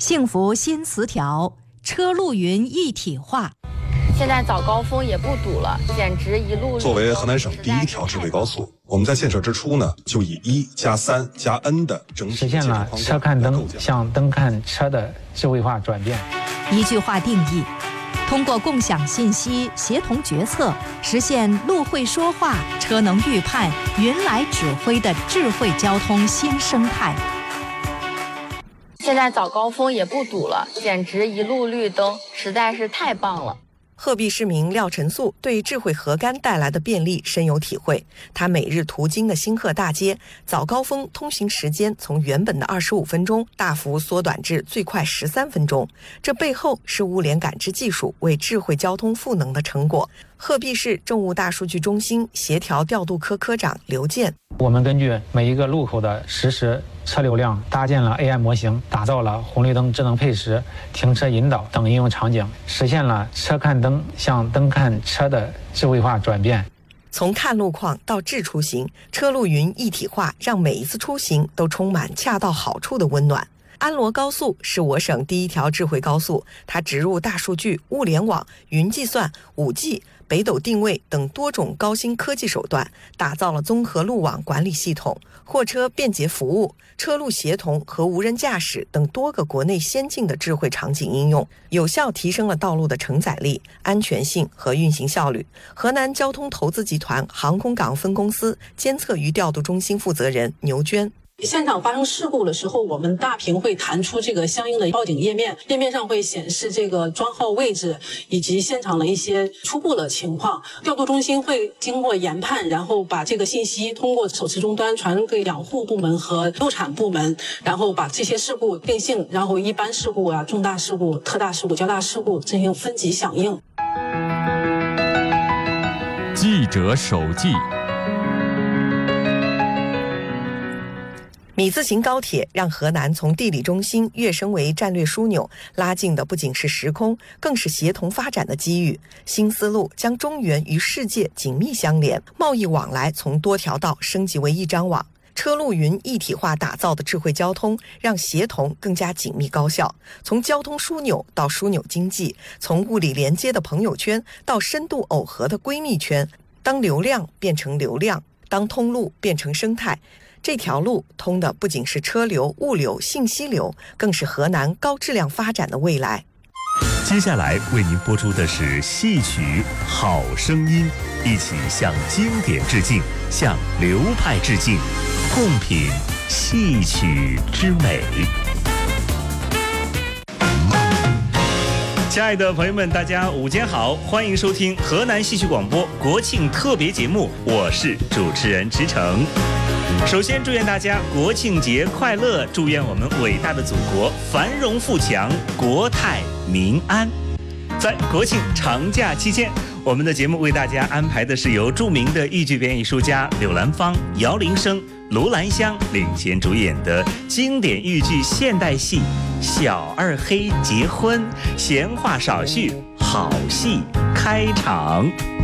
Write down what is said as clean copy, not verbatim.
幸福新词条，车路云一体化。 现在早高峰也不堵了，简直一路。 作为河南省第一条智慧高速，我们在建设之初呢，就以1+3+N 的整体实现了车看灯向灯看车的智慧化转变。 一句话定义：通过共享信息、协同决策，实现路会说话、车能预判、云来指挥的智慧交通新生态。 现在早高峰也不堵了，简直一路绿灯，实在是太棒了。 鹤壁市民廖晨素对智慧河杆带来的便利深有体会。他每日途经的新鹤大街，早高峰通行时间从原本的25分钟大幅缩短至最快13分钟。这背后是物联感知技术为智慧交通赋能的成果。鹤壁市政务大数据中心协调调度科科长刘健： 我们根据每一个路口的实时车流量，搭建了 AI 模型，打造了红绿灯智能配时、停车引导等应用场景，实现了车看灯向灯看车的智慧化转变。 从看路况到智出行，车路云一体化，让每一次出行都充满恰到好处的温暖。安罗高速是我省第一条智慧高速，它植入大数据、物联网、云计算、5G、北斗定位等多种高新科技手段，打造了综合路网管理系统、货车便捷服务、车路协同和无人驾驶等多个国内先进的智慧场景应用，有效提升了道路的承载力、安全性和运行效率。河南交通投资集团航空港分公司监测与调度中心负责人牛娟： 现场发生事故的时候，我们大屏会弹出这个相应的报警页面，页面上会显示这个桩号位置以及现场的一些初步的情况。调度中心会经过研判，然后把这个信息通过手持终端传给养护部门和路产部门，然后把这些事故定性，然后一般事故啊、重大事故、特大事故、较大事故进行分级响应。 记者手记。 米字形高铁让河南从地理中心跃升为战略枢纽，拉近的不仅是时空，更是协同发展的机遇。新思路将中原与世界紧密相连，贸易往来从多条道升级为一张网。车路云一体化打造的智慧交通，让协同更加紧密高效。从交通枢纽到枢纽经济，从物理连接的朋友圈到深度耦合的闺蜜圈，当流量变成流量，当通路变成生态，这条路通的不仅是车流、物流、信息流，更是河南高质量发展的未来。 接下来为您播出的是戏曲好声音，一起向经典致敬，向流派致敬，共品戏曲之美。亲爱的朋友们，大家午间好，欢迎收听河南戏曲广播国庆特别节目，我是主持人池诚。首先祝愿大家国庆节快乐，祝愿我们伟大的祖国繁荣富强，国泰民安。在国庆长假期间，我们的节目为大家安排的是由著名的豫剧表演艺术家柳兰芳、姚林生、卢兰香领衔主演的经典豫剧现代戏《小二黑结婚》，闲话少叙，好戏开场。